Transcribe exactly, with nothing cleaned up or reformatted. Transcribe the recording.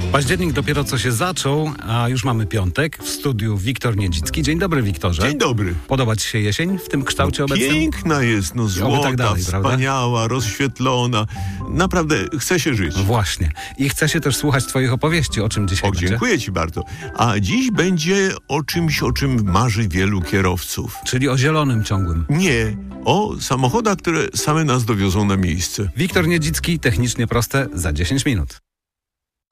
Październik dopiero co się zaczął, a już mamy piątek. W studiu Wiktor Niedzicki. Dzień dobry, Wiktorze. Dzień dobry. Podoba ci się jesień w tym kształcie no, obecnym? Piękna jest, no złota, tak dalej, wspaniała, prawda? Rozświetlona. Naprawdę chce się żyć. No właśnie. I chce się też słuchać twoich opowieści, o czym dzisiaj o, będzie. Dziękuję ci bardzo. A dziś będzie o czymś, o czym marzy wielu kierowców. Czyli o zielonym ciągłym. Nie, o samochodach, które same nas dowiozą na miejsce. Wiktor Niedzicki, technicznie proste, za dziesięć minut.